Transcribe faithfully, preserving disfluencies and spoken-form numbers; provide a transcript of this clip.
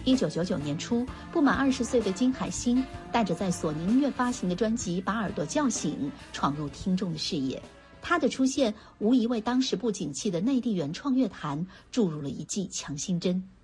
一九九九年初，不满二十岁的金海心带着在索尼音乐发行的专辑《把耳朵叫醒》闯入听众的视野。他的出现无疑为当时不景气的内地原创乐坛注入了一剂强心针。